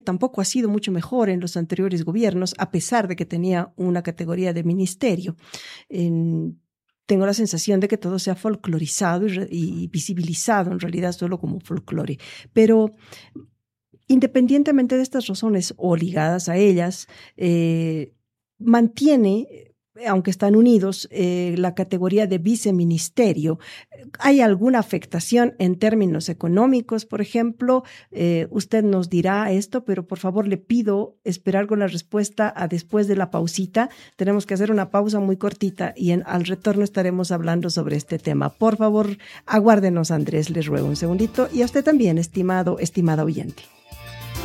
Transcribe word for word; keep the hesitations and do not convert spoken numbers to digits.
tampoco ha sido mucho mejor en los anteriores gobiernos, a pesar de que tenía una categoría de ministerio. En, tengo la sensación de que todo se ha folclorizado y, y visibilizado en realidad solo como folclore. Pero independientemente de estas razones o ligadas a ellas, eh, mantiene, aunque están unidos, eh, la categoría de viceministerio. ¿Hay alguna afectación en términos económicos, por ejemplo? Eh, usted nos dirá esto, pero por favor le pido esperar con la respuesta a después de la pausita. Tenemos que hacer una pausa muy cortita y en, al retorno estaremos hablando sobre este tema. Por favor, aguárdenos, Andrés, les ruego un segundito. Y a usted también, estimado, estimada oyente.